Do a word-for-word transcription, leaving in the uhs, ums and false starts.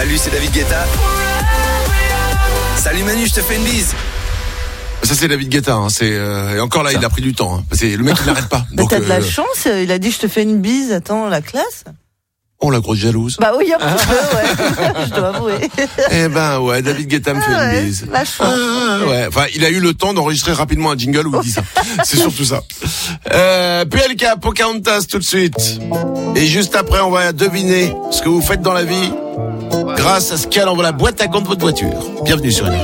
Salut, c'est David Guetta. Salut Manu, je te fais une bise. Ça c'est David Guetta, hein. c'est euh, et encore là ça. Il a pris du temps. Hein. C'est le mec il n'arrête pas. Bah, Donc, t'as de la euh... chance. Il a dit je te fais une bise. Attends, la classe. Oh la grosse jalouse. Bah oui, un petit peu, ouais. Je dois avouer. Eh ben ouais, David Guetta me fait ah, une ouais, bise. La chance. Ah, ouais. Enfin, il a eu le temps d'enregistrer rapidement un jingle où il dit ça. C'est surtout ça. Euh, P L K, Pocahontas tout de suite. Et juste après, on va deviner ce que vous faites dans la vie grâce à ce qu'elle envoie la boîte à gants de votre voiture. Bienvenue sur Énergie.